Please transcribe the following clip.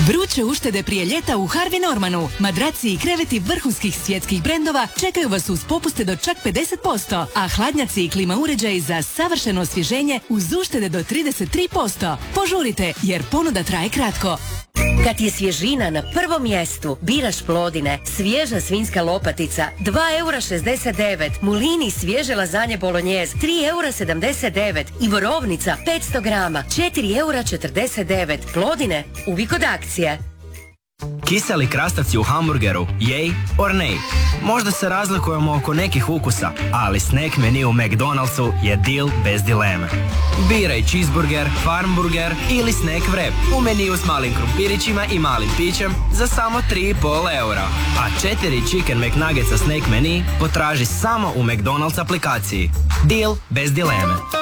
Vruće uštede prije ljeta u Harvey Normanu. Madraci i kreveti vrhunskih svjetskih brendova čekaju vas uz popuste do čak 50%, a hladnjaci i klima uređaji za savršeno osvježenje uz uštede do 33%. Požurite jer ponuda traje kratko. Kad je svježina na prvom mjestu, biraš Plodine, svježa svinjska lopatica, 2,69 €, Mulini svježe lazanje bolognese, 3,79 € i borovnica 500 grama, 4,49 €. Plodine, uvijek od akcije. Kiseli krastavci u hamburgeru, yay or nay? Možda se razlikujemo oko nekih ukusa, ali snack menu u McDonald'su je deal bez dileme. Biraj cheeseburger, farmburger ili snack wrap u meniju s malim krumpirićima i malim pićem za samo 3,5 €. A 4 chicken McNuggetsa snack menu potraži samo u McDonald's aplikaciji. Deal bez dileme.